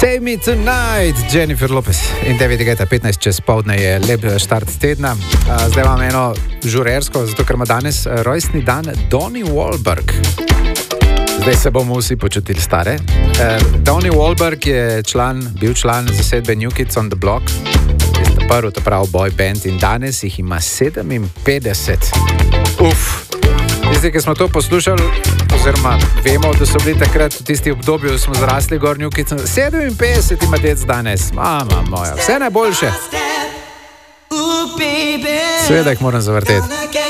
Save Me Tonight, Jennifer Lopez in David Guetta, 15 čez povdne je lep štart tedna. Zdaj imam eno žurersko, zato ker ima danes rojstni dan Donnie Wahlberg. Zdaj se bomo vsi počutili stare. Donnie Wahlberg je bil član zasedbe New Kids on the Block, prvi to pravi boy band in danes jih ima 57. Tisti, ki smo to poslušali, oziroma vemo, da so bili takrat v tisti obdobju, da smo zrasli gor New Kids, 57 ima dec danes, mama moja, vse najboljše. Seveda jih moram zavrteti.